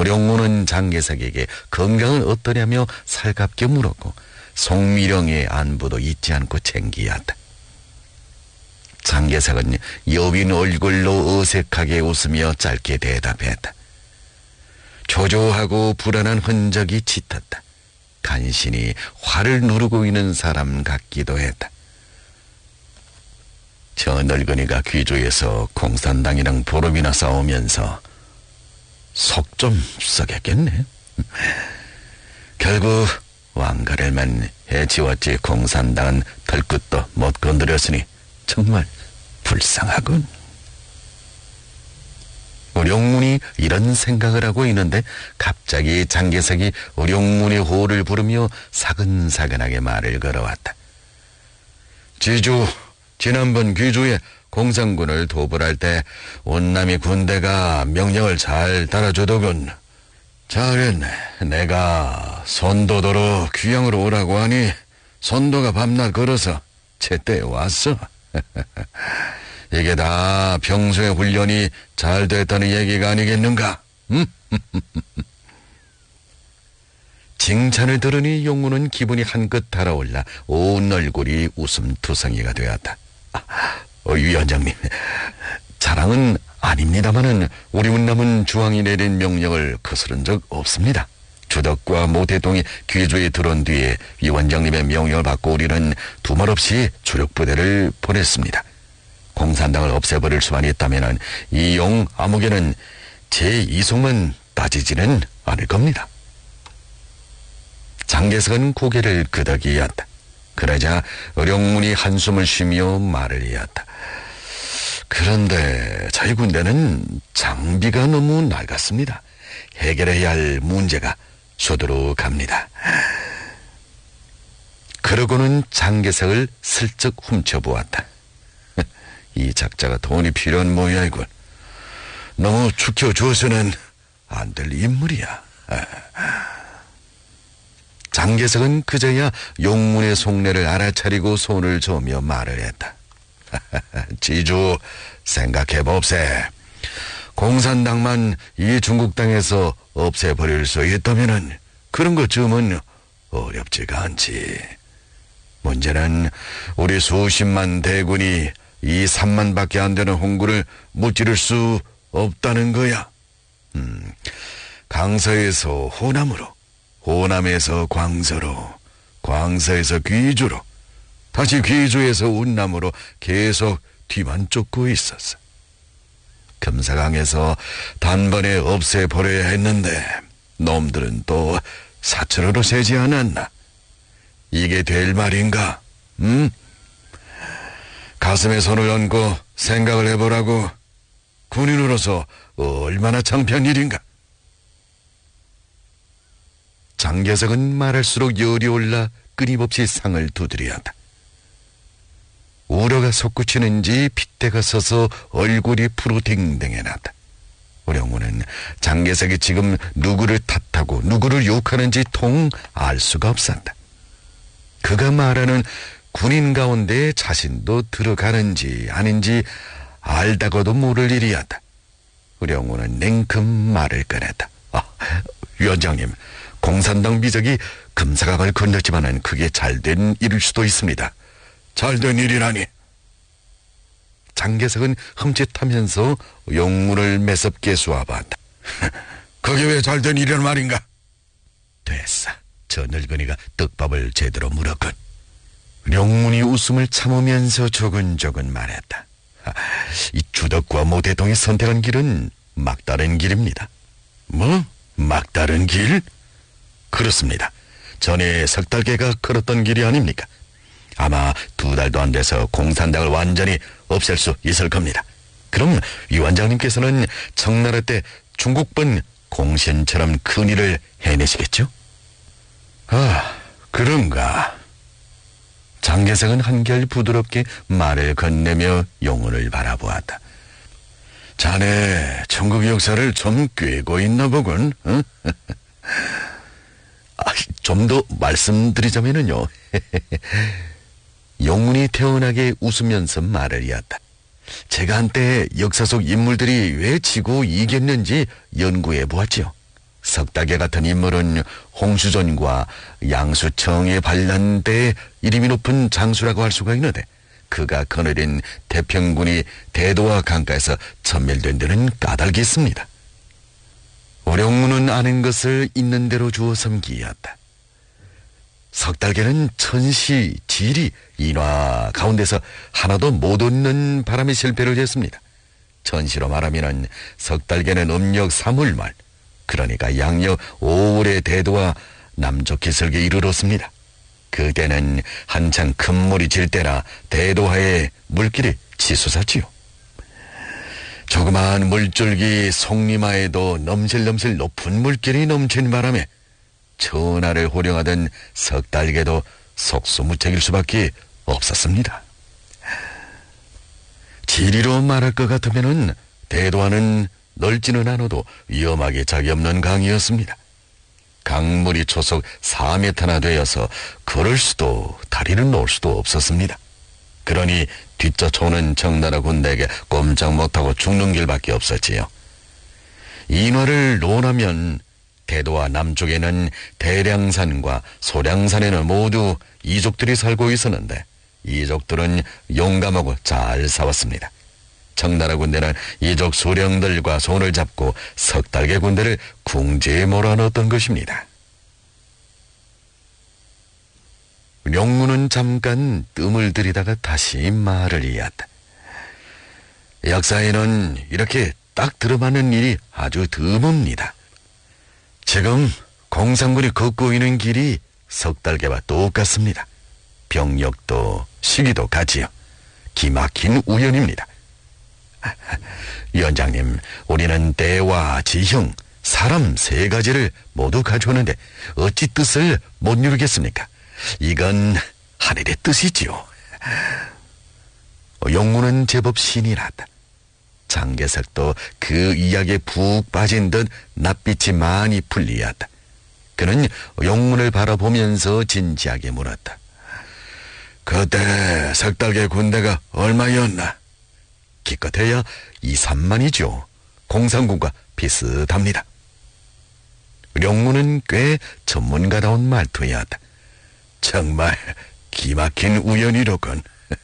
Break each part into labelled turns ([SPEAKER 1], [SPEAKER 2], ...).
[SPEAKER 1] 우룡문은 장개석에게 건강은 어떠냐며 살갑게 물었고 송미령의 안부도 잊지 않고 챙기었다. 장개석은 여빈 얼굴로 어색하게 웃으며 짧게 대답했다. 초조하고 불안한 흔적이 짙었다. 간신히 화를 누르고 있는 사람 같기도 했다. 저 늙은이가 귀주에서 공산당이랑 보름이나 싸우면서 속 좀 썩였겠네. 결국 왕가를만 해치웠지 공산당은 털끝도 못 건드렸으니 정말 불쌍하군. 우룡문이 이런 생각을 하고 있는데 갑자기 장개석이 우룡문의 호를 부르며 사근사근하게 말을 걸어왔다. 지주, 지난번 귀주에 공산군을 도벌할 때 온남이 군대가 명령을 잘 따라주더군. 잘했네. 내가 선도도로 귀양으로 오라고 하니 선도가 밤낮 걸어서 제때 왔어. 이게 다 평소에 훈련이 잘 됐다는 얘기가 아니겠는가? 칭찬을 들으니 용문은 기분이 한껏 달아올라 온 얼굴이 웃음투성이가 되었다. 위원장님, 자랑은 아닙니다마는 우리 문남은 주왕이 내린 명령을 거스른 적 없습니다. 주덕과 모태동이 귀주에 들어온 뒤에 위원장님의 명령을 받고 우리는 두말 없이 주력부대를 보냈습니다. 공산당을 없애버릴 수만 있다면 이 용 암흑에는 제 이송만 따지지는 않을 겁니다. 장개석은 고개를 끄덕이었다. 그러자 어룡문이 한숨을 쉬며 말을 이었다. 그런데 저희 군대는 장비가 너무 낡았습니다. 해결해야 할 문제가 수두룩합니다. 그러고는 장개석을 슬쩍 훔쳐보았다. 이 작자가 돈이 필요한 모양이군. 너무 죽여주어서는 안 될 인물이야. 장개석은 그제야 용문의 속내를 알아차리고 손을 저으며 말을 했다. 지주, 생각해봅세. 공산당만 이 중국 땅에서 없애버릴 수 있다면은 그런 것쯤은 어렵지가 않지. 문제는 우리 수십만 대군이 이 3만밖에 안 되는 홍구를 무찌를 수 없다는 거야. 강서에서 호남으로, 호남에서 광서로, 광서에서 귀주로, 다시 귀주에서 운남으로 계속 뒤만 쫓고 있었어. 금사강에서 단번에 없애버려야 했는데 놈들은 또 사철으로 세지 않았나? 이게 될 말인가? 가슴에 손을 얹고 생각을 해보라고. 군인으로서 얼마나 창피한 일인가? 장개석은 말할수록 열이 올라 끊임없이 상을 두드렸다. 우려가 솟구치는지 핏대가 서서 얼굴이 푸르딩댕해났다. 우룡문은 장개석이 지금 누구를 탓하고 누구를 욕하는지 통 알 수가 없었다. 그가 말하는 군인 가운데 자신도 들어가는지 아닌지 알다가도 모를 일이었다. 우룡문은 냉큼 말을 꺼냈다. 위원장님, 공산당 비적이 금사강을 건넜지만은 그게 잘된 일일 수도 있습니다. 잘된 일이라니. 장개석은 흠칫하면서 용문을 매섭게 쏘아봤다. 그게 왜 잘된 일이란 말인가? 됐어. 저 늙은이가 떡밥을 제대로 물었군. 용문이 웃음을 참으면서 조근조근 말했다. 이 주덕과 모태동이 선택한 길은 막다른 길입니다. 뭐? 막다른 길? 그렇습니다. 전에 석달개가 걸었던 길이 아닙니까? 아마 2달도 안 돼서 공산당을 완전히 없앨 수 있을 겁니다. 그럼 위원장님께서는 청나라 때 중국번 공신처럼 큰 일을 해내시겠죠? 그런가. 장개석은 한결 부드럽게 말을 건네며 용훈을 바라보았다. 자네 천국 역사를 좀 꿰고 있나 보군. 응? 좀 더 말씀드리자면요. 용훈이 태연하게 웃으면서 말을 이었다. 제가 한때 역사 속 인물들이 왜 지고 이겼는지 연구해 보았지요. 석달개 같은 인물은 홍수전과 양수청에 반란돼 이름이 높은 장수라고 할 수가 있는데 그가 거느린 태평군이 대도와 강가에서 천멸된 데는 까닭이 있습니다. 오룡문은 아는 것을 있는 대로 주어 섬기었다. 석달개는 천시, 지리, 인화 가운데서 하나도 못 얻는 바람에 실패를 했습니다. 천시로 말하면 석달개는 음력 3월말, 그러니까 양력 5월에 대도와 남쪽 기슭에 이르렀습니다. 그때는 한창 큰 물이 질 때라 대도하에 물길이 치솟았지요. 조그마한 물줄기 송리마에도 넘실넘실 높은 물길이 넘친 바람에 천하를 호령하던 석달개도 속수무책일 수밖에 없었습니다. 지리로 말할 것 같으면은 대도하는 넓지는 않아도 위험하게 짝이 없는 강이었습니다. 강물이 초속 4m나 되어서 걸을 수도 다리를 놓을 수도 없었습니다. 그러니 뒤쫓아오는 청나라 군대에게 꼼짝 못하고 죽는 길밖에 없었지요. 인화를 논하면 대도와 남쪽에는 대량산과 소량산에는 모두 이족들이 살고 있었는데 이족들은 용감하고 잘 싸웠습니다. 청나라 군대는 이족 수령들과 손을 잡고 석달개 군대를 궁지에 몰아넣었던 것입니다. 용문은 잠깐 뜸을 들이다가 다시 말을 이었다. 역사에는 이렇게 딱 들어맞는 일이 아주 드뭅니다. 지금 공산군이 걷고 있는 길이 석달개와 똑같습니다. 병력도 시기도 같지요. 기막힌 우연입니다. 위원장님, 우리는 대와 지형, 사람 세 가지를 모두 가져오는데 어찌 뜻을 못 이루겠습니까? 이건 하늘의 뜻이지요. 용문은 제법 신이 났다. 장개석도 그 이야기에 푹 빠진 듯 낯빛이 많이 풀리었다. 그는 용문을 바라보면서 진지하게 물었다. 그때 석달개 군대가 얼마였나? 기껏해야 2, 3만이죠. 공산군과 비슷합니다. 용문은 꽤 전문가다운 말투였다. 정말 기막힌 우연이로군.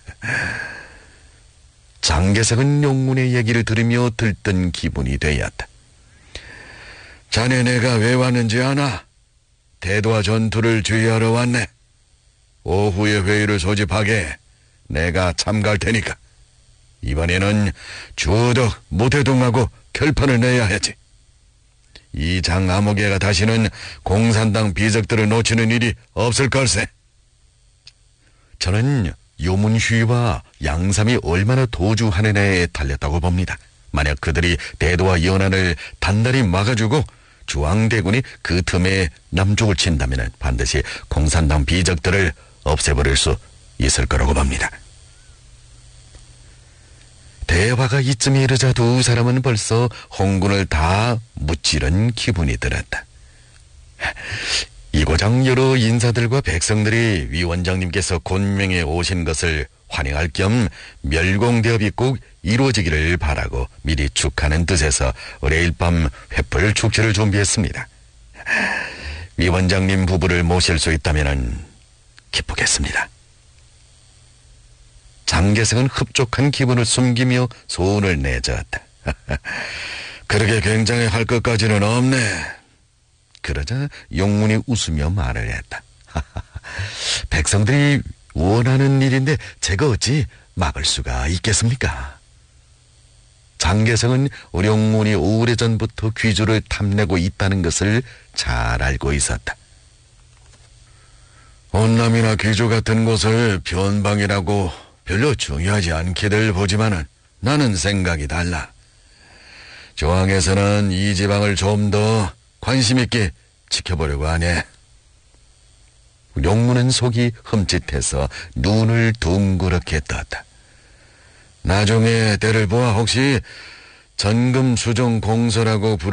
[SPEAKER 1] 장개석은 용문의 얘기를 들으며 들뜬 기분이 되었다. 자네 내가 왜 왔는지 아나? 대도와 전투를 주의하러 왔네. 오후에 회의를 소집하게 내가 참가할 테니까 이번에는 주덕 모태동하고 결판을 내야 하지. 이 장 아무개가 다시는 공산당 비적들을 놓치는 일이 없을 걸세. 저는 요문휘와 양삼이 얼마나 도주하느냐에 달렸다고 봅니다. 만약 그들이 대도와 연안을 단단히 막아주고 중앙대군이 그 틈에 남쪽을 친다면 반드시 공산당 비적들을 없애버릴 수 있을 거라고 봅니다. 대화가 이쯤에 이르자 두 사람은 벌써 홍군을 다 무찌른 기분이 들었다. 이고장 여러 인사들과 백성들이 위원장님께서 곤명에 오신 것을 환영할 겸 멸공대업이 꼭 이루어지기를 바라고 미리 축하하는 뜻에서 내일 밤 횃불 축제를 준비했습니다. 위원장님 부부를 모실 수 있다면 기쁘겠습니다. 장개석은 흡족한 기분을 숨기며 손을 내젓다. 그렇게 굉장히 할 것까지는 없네. 그러자 용문이 웃으며 말을 했다. 백성들이 원하는 일인데 제가 어찌 막을 수가 있겠습니까? 장개석은 용문이 오래전부터 귀주를 탐내고 있다는 것을 잘 알고 있었다. 온남이나 귀주 같은 곳을 변방이라고 별로 중요하지 않게들 보지만은 나는 생각이 달라. 조항에서는 이 지방을 좀 더 관심 있게 지켜보려고 하네. 용문은 속이 흠칫해서 눈을 둥그렇게 떴다. 나중에 때를 보아 혹시 전금 수정 공서라고 부르